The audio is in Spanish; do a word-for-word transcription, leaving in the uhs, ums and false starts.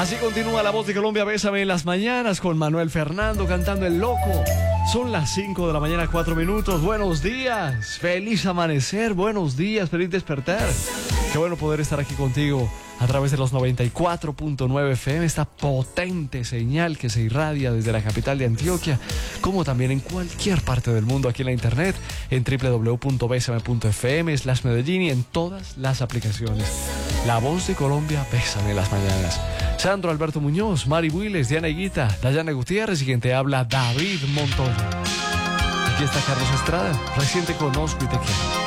Así continúa La Voz de Colombia, Bésame en las mañanas, con Manuel Fernando cantando El Loco. Son las cinco de la mañana, cuatro minutos. Buenos días, feliz amanecer, buenos días, feliz despertar. Qué bueno poder estar aquí contigo a través de los noventa y cuatro punto nueve F M, esta potente señal que se irradia desde la capital de Antioquia, como también en cualquier parte del mundo aquí en la internet, en doble u doble u doble u punto besame punto f m slash Medellín y en todas las aplicaciones. La Voz de Colombia, Bésame en las mañanas. Sandro Alberto Muñoz, Mari Builes, Diana Higuita, Dayana Gutiérrez y quien te habla, David Montoya. Aquí está Carlos Estrada, recién te conozco y te quiero.